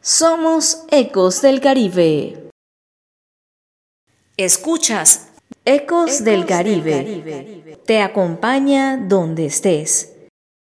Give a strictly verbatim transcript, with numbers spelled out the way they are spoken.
Somos Ecos del Caribe. Escuchas Ecos, Ecos del, Caribe. del Caribe. Te acompaña donde estés.